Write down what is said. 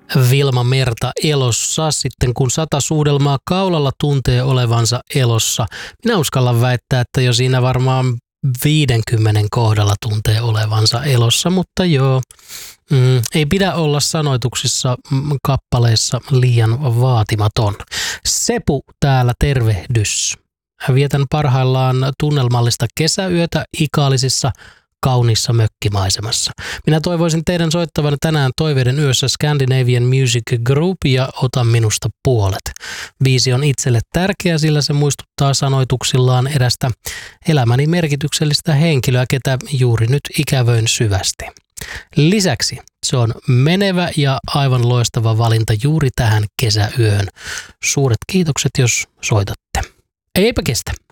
Vilma Merta elossa, sitten kun 100 suudelmaa kaulalla tuntee olevansa elossa. Minä uskallan väittää, että jo siinä varmaan 50 kohdalla tuntee olevansa elossa, mutta joo, ei pidä olla sanoituksissa kappaleissa liian vaatimaton. Sepu täällä, tervehdys. Vietän parhaillaan tunnelmallista kesäyötä Ikaalisissa kauniissa mökkimaisemassa. Minä toivoisin teidän soittavan tänään Toiveiden yössä Scandinavian Music Group ja Ota minusta puolet. Biisi on itselle tärkeä, sillä se muistuttaa sanoituksillaan erästä elämäni merkityksellistä henkilöä, ketä juuri nyt ikävöin syvästi. Lisäksi se on menevä ja aivan loistava valinta juuri tähän kesäyöhön. Suuret kiitokset, jos soitatte. Eipä kestä.